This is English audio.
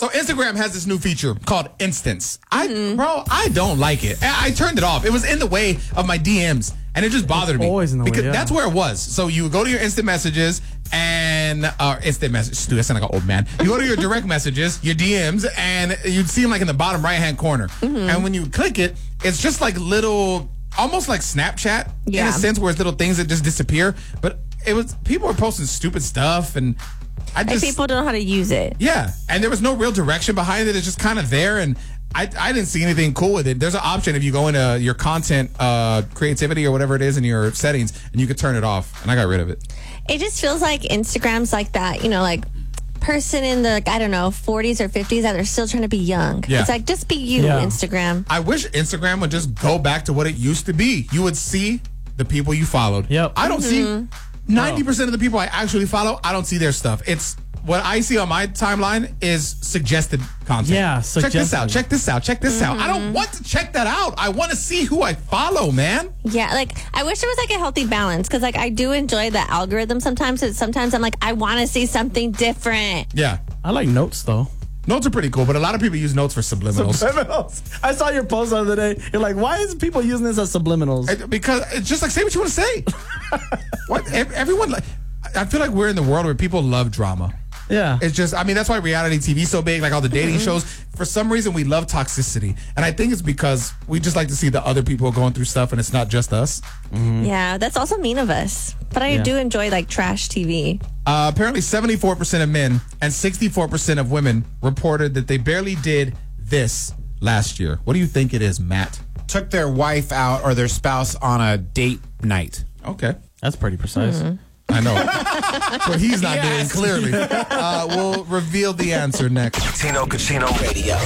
So Instagram has this new feature called Instants. I don't like it. I turned it off. It was in the way of my DMs, and it just bothered me. Always in the way, because yeah. that's where it was. So you go to your instant messages and instant message. Dude, I sound like an old man. You go to your direct messages, your DMs, and you'd see them like in the bottom right hand corner. And when you click it, it's just like little, almost like Snapchat in a sense, where it's little things that just disappear. But it was people were posting stupid stuff and. People don't know how to use it. Yeah, and there was no real direction behind it. It's just kind of there, and I didn't see anything cool with it. There's an option if you go into your content creativity or whatever it is in your settings, and you could turn it off, and I got rid of it. It just feels like Instagram's like that, like person in the, 40s or 50s that are still trying to be young. Yeah. It's like, just be you, Instagram. I wish Instagram would just go back to what it used to be. You would see the people you followed. Yep. I don't see 90% of the people I actually follow, I don't see their stuff. It's what I see on my timeline is suggested content. Yeah, check this out, check this out, check this out. I don't want to check that out. I want to see who I follow, man. Yeah, I wish there was a healthy balance because I do enjoy the algorithm sometimes. Sometimes I'm like, I want to see something different. Yeah. I like notes though. Notes are pretty cool, but a lot of people use notes for subliminals. I saw your post the other day. You're like, why is people using this as subliminals? Because it's just like, say what you want to say. What? Everyone, I feel like we're in the world where people love drama. Yeah. It's just, that's why reality TV is so big, like all the dating shows. For some reason, we love toxicity. And I think it's because we just like to see the other people going through stuff and it's not just us. Yeah, that's also mean of us. But I do enjoy trash TV. Apparently, 74% of men and 64% of women reported that they barely did this last year. What do you think it is, Matt? Took their wife out or their spouse on a date night. Okay. That's pretty precise. I know. But he's not doing, clearly. We'll reveal the answer next. Tino Cucino Radio.